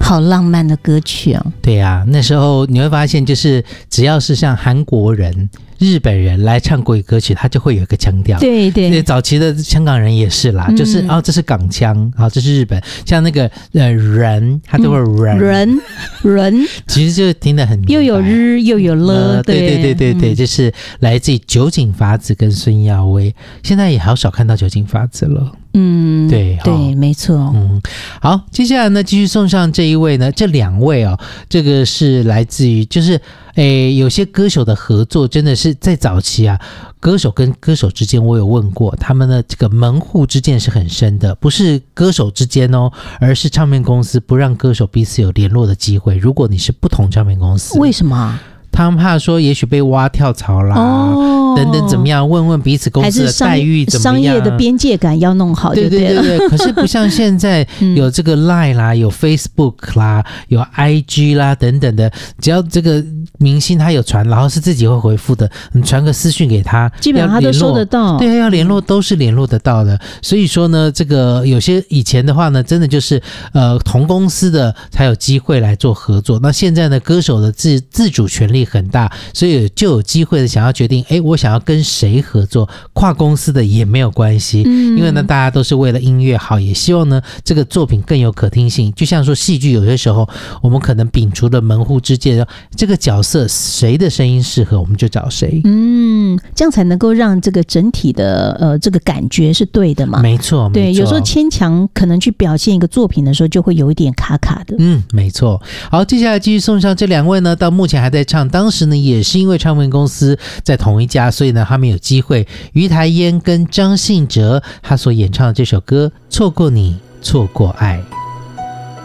好浪漫的歌曲哦。 对啊，那时候你会发现，就是只要是像韩国人、日本人来唱国语歌曲，他就会有一个腔调。 对对， 早期的香港人也是啦，就是这是港腔，这是日本，像那个人，他就会人，其实就听得很明白， 又有日又有了， 对，就是来自于酒井法子跟孙耀威，现在也好少看到酒井法子了。对， 没错。 好，接下来呢，继续送上这一位呢，这两位哦，这个是来自于就是有些歌手的合作，真的是在早期啊，歌手跟歌手之间，我有问过，他们的这个门户之见是很深的，不是歌手之间哦，而是唱片公司不让歌手彼此有联络的机会。如果你是不同唱片公司， 为什么？ 他们怕说也许被挖跳槽啦，等等怎么样，问问彼此公司的待遇怎么样， 商业的边界感要弄好就对了。 对，可是不像现在有这个 Line 啦，有 Facebook 啦，有 IG 啦等等的，只要这个明星他有传，然后是自己会回复的，你传个私讯给他， 基本上他都收得到。 对，要联络都是联络得到的。所以说呢，这个有些以前的话呢，真的就是同公司的才有机会来做合作。那现在呢，歌手的自主权利很大，所以就有机会的想要决定，我想要跟谁合作，跨公司的也没有关系，因为呢，大家都是为了音乐好，也希望呢这个作品更有可听性。就像说戏剧，有些时候我们可能摒除了门户之见，这个角色谁的声音适合，我们就找谁。 这样才能够让这个整体的这个感觉是对的嘛？ 没错， 对，有时候牵强可能去表现一个作品的时候，就会有一点卡卡的。 没错。好，接下来继续送上这两位呢，到目前还在唱，当时呢也是因为唱片公司在同一家，所以呢他们有机会。于台烟跟张信哲他所演唱的这首歌《错过你，错过爱》。